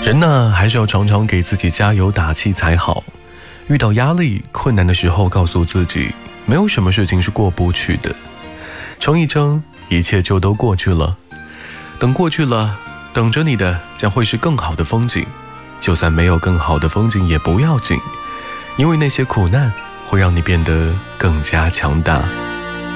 人呢，还是要常常给自己加油打气才好。遇到压力、困难的时候，告诉自己，没有什么事情是过不去的。撑一撑，一切就都过去了。等过去了，等着你的将会是更好的风景。就算没有更好的风景也不要紧，因为那些苦难会让你变得更加强大。